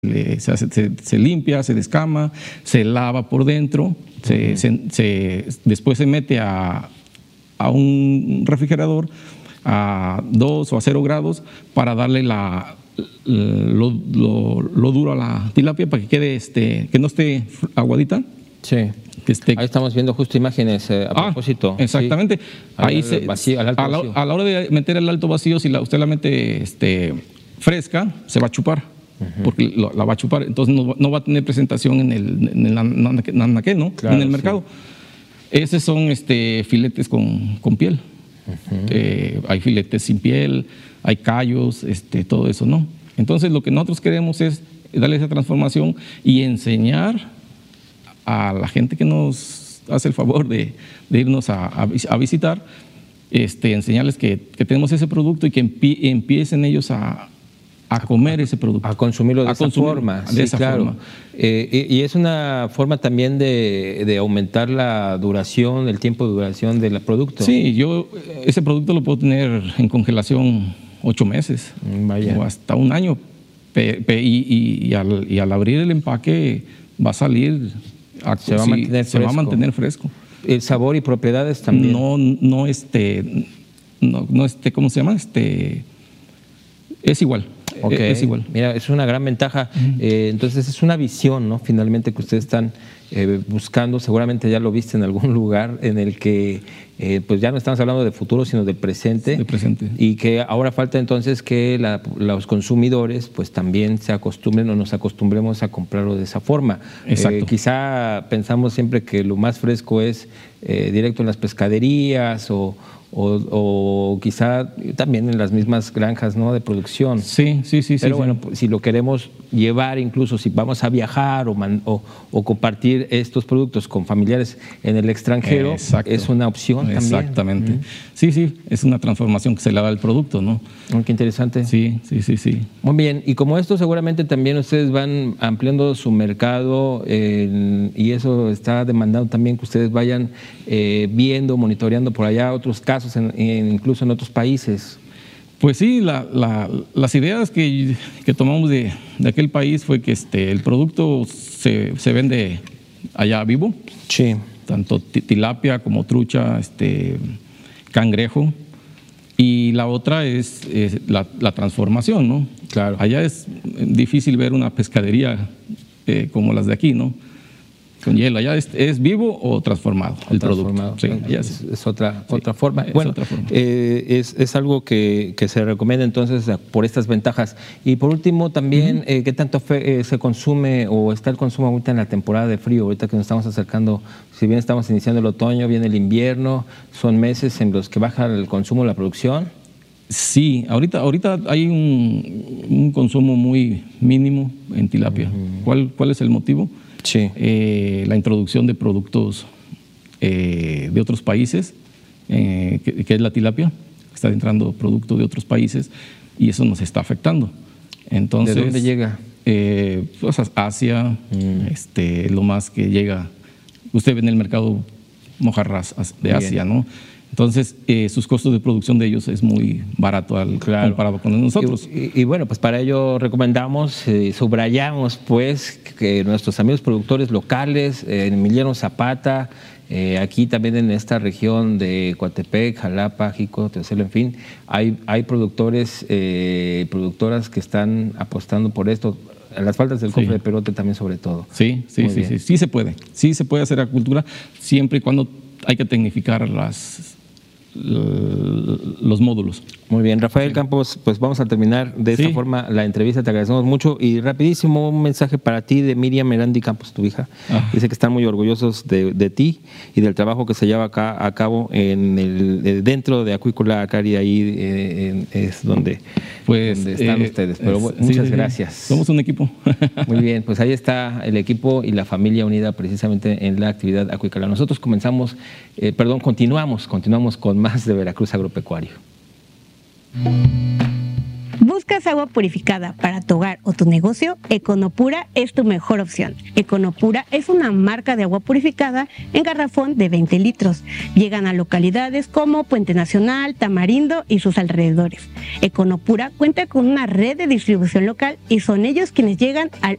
se limpia, se descama, se lava por dentro, después se mete a un refrigerador a 2 o a 0 grados para darle lo duro a la tilapia para que quede, que no esté aguadita. Sí. Ahí estamos viendo justo imágenes a propósito. Exactamente. Sí. Ahí A la hora de meter el alto vacío, si usted la mete fresca, se va a chupar. Porque la va a chupar, entonces no va a tener presentación en el anaquel, ¿no? Claro, en el mercado. Sí. Esos son filetes con piel. Hay filetes sin piel, hay callos, todo eso, ¿no? Entonces lo que nosotros queremos es darle esa transformación y enseñar a la gente que nos hace el favor de irnos a visitar, enseñarles que tenemos ese producto y que empiecen ellos a comer ese producto. A consumirlo de esa forma. De esa forma. Y es una forma también de aumentar la duración, el tiempo de duración del producto. Sí, yo ese producto lo puedo tener en congelación 8 meses. Vaya. O hasta 1 año. Y al abrir el empaque va a salir... Se va a mantener fresco. El sabor y propiedades también. No, ¿cómo se llama? Es igual. Okay. Es igual. Mira, es una gran ventaja. Entonces es una visión, ¿no? Finalmente que ustedes están buscando. Seguramente ya lo viste en algún lugar en el que pues ya no estamos hablando de futuro, sino del presente. De presente. Y que ahora falta entonces que los consumidores pues también se acostumbren o nos acostumbremos a comprarlo de esa forma. Exacto. Quizá pensamos siempre que lo más fresco es directo en las pescaderías o quizá también en las mismas granjas, ¿no?, de producción. Sí. Pero bueno, pues, si lo queremos llevar, incluso si vamos a viajar o compartir estos productos con familiares en el extranjero, es una opción también. Exactamente. Sí, es una transformación que se le da al producto, ¿no? Qué interesante. Sí. Muy bien, y como esto seguramente también ustedes van ampliando su mercado y eso está demandando también que ustedes vayan viendo, monitoreando por allá otros casos, incluso en otros países. Pues sí, las ideas que tomamos de aquel país fue que el producto se vende allá vivo. Sí. Tanto tilapia como trucha, cangrejo. Y la otra es la transformación, ¿no? Claro. Allá es difícil ver una pescadería como las de aquí, ¿no? Con hielo. Allá es vivo o transformado el producto. Sí, es otra forma. Bueno, otra forma. Es algo que se recomienda entonces por estas ventajas. Y por último también, ¿qué tanto se consume o está el consumo ahorita en la temporada de frío? Ahorita que nos estamos acercando, si bien estamos iniciando el otoño, viene el invierno, son meses en los que baja el consumo, la producción. Sí, ahorita hay un consumo muy mínimo en tilapia. ¿Cuál es el motivo? Sí. La introducción de productos de otros países, que es la tilapia. Está entrando producto de otros países y eso nos está afectando. Entonces, ¿de dónde llega? Pues Asia, lo más que llega. Usted ve en el mercado mojarras de Asia, ¿no? Entonces, sus costos de producción de ellos es muy barato comparado con nosotros. Y bueno, pues para ello recomendamos, subrayamos pues que nuestros amigos productores locales, Emiliano Zapata, aquí también en esta región de Coatepec, Jalapa, Jico, Teocelo, en fin, hay productores, productoras que están apostando por esto. A las faltas del cofre de perote también sobre todo. Sí se puede. Sí se puede hacer agricultura siempre y cuando hay que tecnificar los módulos. Muy bien, Rafael Campos, pues vamos a terminar de esta forma la entrevista, te agradecemos mucho y rapidísimo un mensaje para ti de Miriam Merandi Campos, tu hija. Dice que están muy orgullosos de ti y del trabajo que se lleva acá a cabo dentro de Acuícola Acari, ahí es donde están ustedes. Pero muchas gracias. Somos un equipo. Muy bien, pues ahí está el equipo y la familia unida precisamente en la actividad acuícola. Nosotros continuamos con más de Veracruz Agropecuario. buscas agua purificada para tu hogar o tu negocio, Econopura es tu mejor opción. Econopura es una marca de agua purificada en garrafón de 20 litros. Llegan a localidades como Puente Nacional, Tamarindo y sus alrededores. Econopura cuenta con una red de distribución local y son ellos quienes llegan al